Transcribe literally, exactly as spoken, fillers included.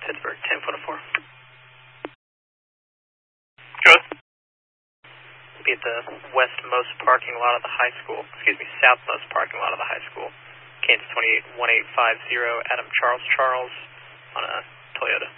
Pittsburgh, ten foot of four. Good. Be at the westmost parking lot of the high school, excuse me, southmost parking lot of the high school. Kansas twenty-eight one eight five zero, Adam Charles Charles on a Toyota.